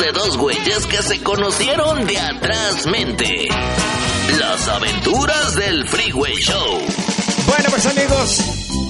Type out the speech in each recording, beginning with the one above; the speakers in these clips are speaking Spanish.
de dos güeyes que se conocieron de atrás mente. Las aventuras del Freeway Show. Bueno, pues amigos,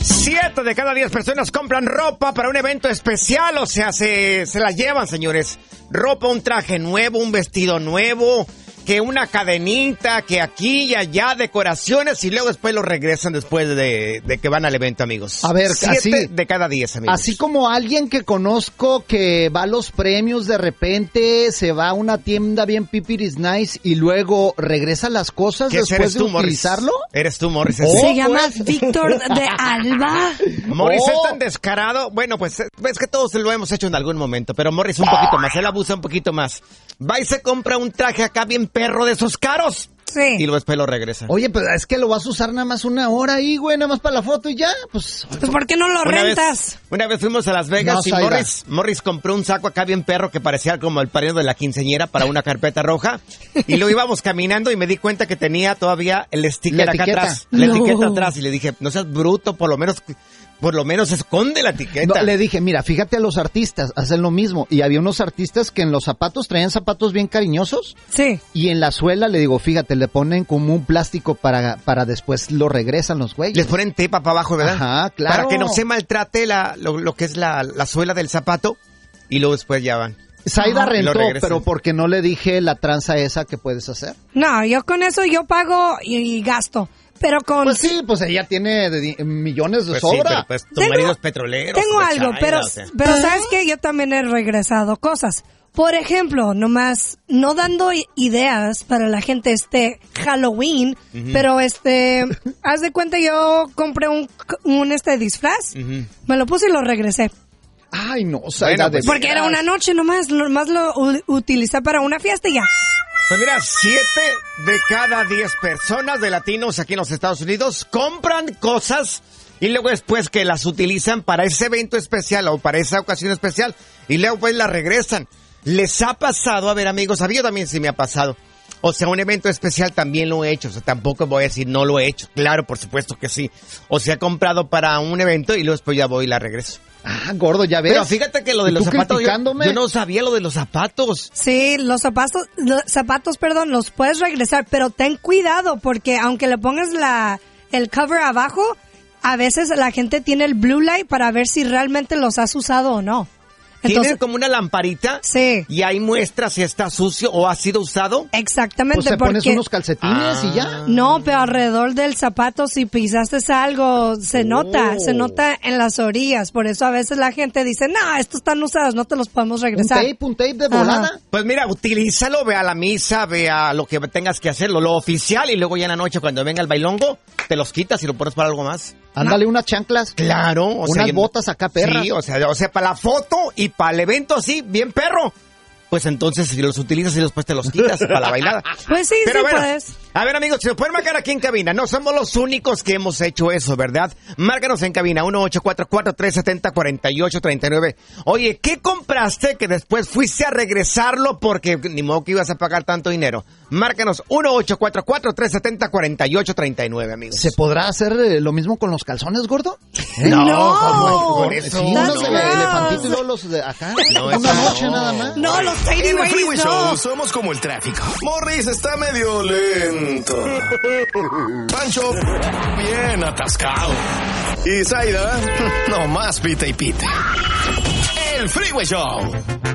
7 de cada 10 personas compran ropa para un evento especial. O sea, se la llevan, señores. Ropa, un traje nuevo, un vestido nuevo, que una cadenita, que aquí y allá, decoraciones, y luego después lo regresan después de que van al evento, amigos. A ver, 7 así, de cada 10, amigos. Así como alguien que conozco que va a los premios, de repente se va a una tienda bien pipiris nice y luego regresa las cosas después de utilizarlo. ¿Eres tú, Morris? Se llama Víctor de Alba. Morris es tan descarado. Bueno, pues es que todos lo hemos hecho en algún momento, pero Morris un poquito más, él abusa un poquito más. Va y se compra un traje acá bien perro de esos caros. Sí. Y luego después lo regresa. Oye, pero es que lo vas a usar nada más una hora ahí, güey, nada más para la foto y ya. Pues ¿por qué no lo rentas? Una vez fuimos a Las Vegas y Zaida. Morris compró un saco acá bien perro que parecía como el pariente de la quinceañera para una carpeta roja. Y lo íbamos caminando y me di cuenta que tenía todavía el sticker acá atrás. La etiqueta atrás. Y le dije, no seas bruto, por lo menos esconde la etiqueta. No, le dije, mira, fíjate a los artistas, hacen lo mismo. Y había unos artistas que en los zapatos traían zapatos bien cariñosos. Sí. Y en la suela, le digo, fíjate, le ponen como un plástico para después lo regresan los güeyes. Les ponen tepa para abajo, ¿verdad? Ajá, claro. Para que no se maltrate lo que es la suela del zapato. Y luego después ya van. Zaida rentó, Lo regresan. pero porque no le dije la tranza esa que puedes hacer. No, yo con eso yo pago y gasto. Pero con... Pues sí, pues ella tiene millones de Pues sobra. sí, pero pues tu marido es petrolero. Tengo pues, algo, Zaida, pero o sea. ¿sabes qué? Yo también he regresado cosas. Por ejemplo, nomás no dando ideas para la gente Halloween, pero haz de cuenta yo compré un disfraz, me lo puse y lo regresé. Ay, no, Zaida. Bueno, pues, Porque era una noche nomás lo utilicé para una fiesta y ya. Pues mira, 7 de cada 10 personas de latinos aquí en los Estados Unidos compran cosas y luego después que las utilizan para ese evento especial o para esa ocasión especial y luego pues las regresan. ¿Les ha pasado? A ver, amigos, a mí también sí me ha pasado. O sea, un evento especial también lo he hecho. O sea, tampoco voy a decir no lo he hecho. Claro, por supuesto que sí. O sea, he comprado para un evento y luego después ya voy y la regreso. Ah, gordo, ya ves. Pero fíjate que lo de los zapatos, yo no sabía lo de los zapatos. Sí, los zapatos, los puedes regresar, pero ten cuidado porque aunque le pongas el cover abajo, a veces la gente tiene el blue light para ver si realmente los has usado o no. Entonces, Tiene como una lamparita. Sí. Y ahí muestra si está sucio o ha sido usado. Exactamente. Pues te pones unos calcetines y ya. No, pero alrededor del zapato, si pisaste algo, se nota en las orillas. Por eso a veces la gente dice, no, estos están usados, no te los podemos regresar. Un tape de volada. Ajá. Pues mira, utilízalo, ve a la misa, ve a lo que tengas que hacerlo, lo oficial, y luego ya en la noche cuando venga el bailongo, te los quitas y lo pones para algo más. Ándale, unas chanclas. Claro. Unas botas acá, perras. Sí, o sea, para la foto y para el evento así, bien perro. Pues entonces si los utilizas y después te los quitas para la bailada. Pues sí, Pero sí bueno, puedes. A ver, amigos, si nos pueden marcar aquí en cabina. No somos los únicos que hemos hecho eso, ¿verdad? Márcanos en cabina, 1-844-370-4839. Oye, ¿qué compraste que después fuiste a regresarlo porque ni modo que ibas a pagar tanto dinero? Márcanos, 1-844-370-4839, amigos. ¿Se podrá hacer lo mismo con los calzones, gordo? No, ¿cómo con eso? Sí, unos That's de gross. elefantito y luego los de acá. No, Una eso noche no. nada más. No, los tidy En el Freeway whities Show no. somos como el tráfico. Morris está medio lento. Pancho, bien atascado. Y Zaida, nomás pita y pita. El Freeway Show.